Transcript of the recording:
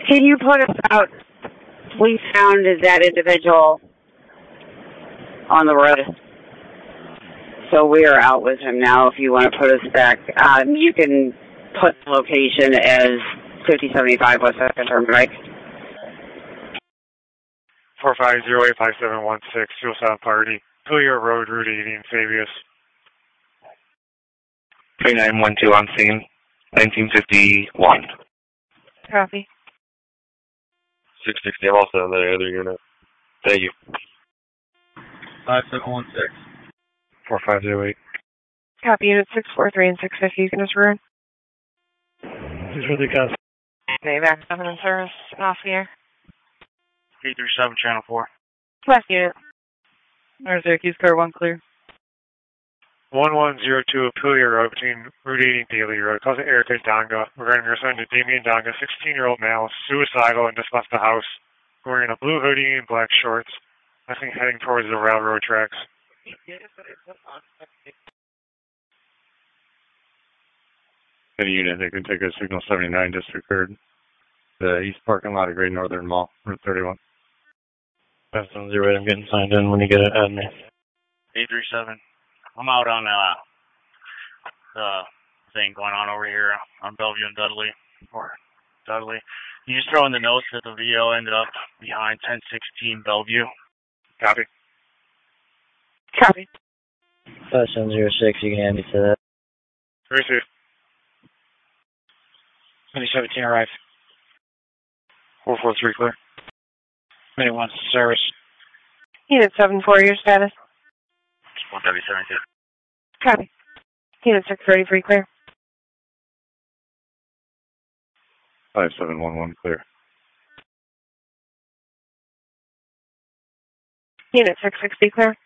Can you put us out? We found that individual on the road. So we are out with him now. If you want to put us back, you can put the location as 5075 West 2nd Turnpike. 450-85716, Fuel Sound Party, Hillier Road, Route 80 in Fabius. 3912 on scene, 1951. Copy. 660, I'm also on the other unit. Thank you. 5716. 4508. Copy, unit 643 and 650, you can just run. These are the guys. Bayback 7 in service, off the air. 837, channel 4. West unit. North Syracuse, car 1 clear. 1102 Hillier Road between Route 80 and Daly Road. Calls it Erica Donga. Regarding your son to Damian Donga, 16-year-old male, suicidal and just left the house, wearing a blue hoodie and black shorts. I think heading towards the railroad tracks. Any unit, they can take a signal 79 district third. The east parking lot of Great Northern Mall, Route 31. That sounds right. I'm getting signed in when you get it. Add me. 837. I'm out on the thing going on over here on Bellevue and Dudley. You just throw in the notes that the VO ended up behind 1016 Bellevue. Copy. Copy. 5706, you can add me to that. Receive. 2017 arrive. 443 clear. 21 service. Unit 74, your status. 172. Copy. Unit 633 clear. 5711 clear. Unit 660 clear.